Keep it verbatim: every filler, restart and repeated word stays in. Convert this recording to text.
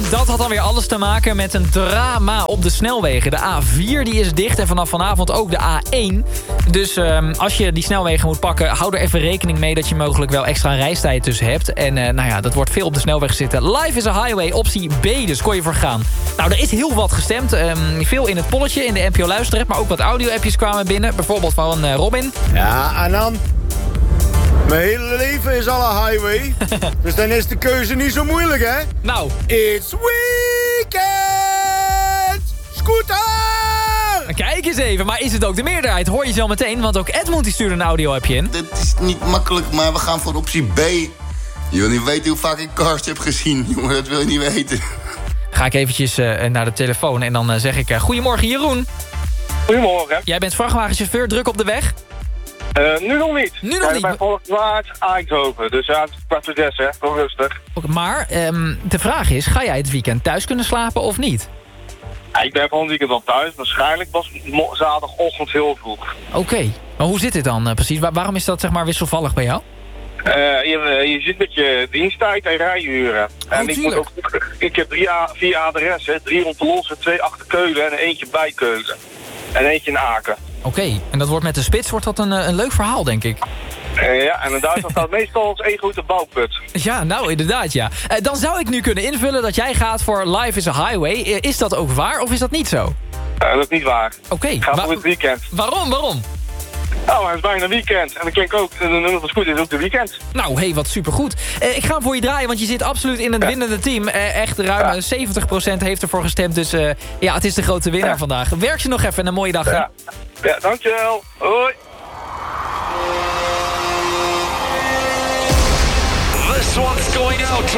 dat had dan weer alles te maken met een drama op de snelwegen. De A vier die is dicht en vanaf vanavond ook de A één. Dus um, als je die snelwegen moet pakken, hou er even rekening mee dat je mogelijk wel extra reistijd tussen hebt. En uh, nou ja, dat wordt veel op de snelweg zitten. Life is a Highway, optie B, dus kon je voor gaan. Nou, er is heel wat gestemd. Um, veel in het polletje, in de N P O Luisterapp, maar ook wat audio-appjes kwamen binnen. Bijvoorbeeld van uh, Robin. Ja, en dan... Mijn hele leven is al een highway. Dus dan is de keuze niet zo moeilijk, hè? Nou. It's weekend! Scooter! Kijk eens even, maar is het ook de meerderheid? Hoor je zo meteen, want ook Edmund die stuurde een audio-appje in. Het is niet makkelijk, maar we gaan voor optie B. Je wil niet weten hoe vaak ik Cars heb gezien. Jongen, dat wil je niet weten. Ga ik eventjes uh, naar de telefoon en dan uh, zeg ik... Uh, goedemorgen, Jeroen. Goedemorgen. Jij bent vrachtwagenchauffeur, druk op de weg? Uh, nu nog niet. Nu nog niet? Bij Volkswagen Eindhoven. Dus ja, het is kwart voor zes, hè. Nog rustig. Okay, maar um, de vraag is, ga jij het weekend thuis kunnen slapen of niet? Ja, ik ben gewoon het weekend al thuis. Waarschijnlijk was zaterdagochtend heel vroeg. Oké. Okay. Maar hoe zit dit dan uh, precies? Waar, waarom is dat zeg maar wisselvallig bij jou? Uh, je, je zit met je diensttijd en rijuren. Oh, en ik, moet ook, ik heb drie, vier adressen. Drie rond de Lossen, twee achter Keulen en eentje bij Keulen. En eentje in Aken. Oké, okay. En dat wordt met de spits wordt dat een, een leuk verhaal, denk ik. Uh, ja, en in Duitsland staat meestal als één grote bouwput. Ja, nou inderdaad, ja. Uh, dan zou ik nu kunnen invullen dat jij gaat voor Life is a Highway. Uh, is dat ook waar of is dat niet zo? Uh, dat is niet waar. Oké. Okay. Ik ga voor het weekend. Waarom, waarom? Nou, het is bijna weekend. En dan klinkt ook, de nummer van Scooter is ook de weekend. Nou, hé, hey, wat supergoed. Uh, ik ga hem voor je draaien, want je zit absoluut in het ja. winnende team. Uh, echt ruim ja. zeventig procent heeft ervoor gestemd. Dus uh, ja, het is de grote winnaar ja. vandaag. Werk je nog even en een mooie dag. Ja, ja dankjewel. Hoi. This one's going out.